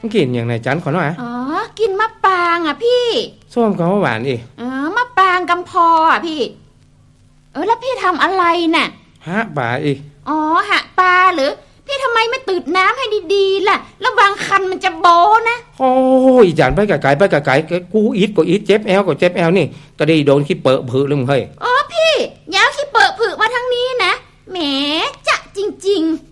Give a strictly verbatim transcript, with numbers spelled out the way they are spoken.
กินอย่างไหนจันขอหน่อยอ๋อกินมะปรางอ่ะพี่ส้มกับหวานอีอ๋อมะปรางกำพออ่ะพี่เออแล้วพี่ทำอะไรน่ะหะปลาอีอ๋อหะปลาหรือพี่ทำไมไม่ตืดน้ำให้ดีๆล่ะแล้วบางคันมันจะโบนะโอ้ยจันไปกะไก่ไปกะไก่กูอีทก็อีทเจ็บแอลก็เจ็บแอลนี่ก็ได้โดนขี้เปอะผือเลยมึงเฮ้ยอ๋อพี่อย่าขี้เปอะผือมาทางนี้นะแหมจะจริงๆ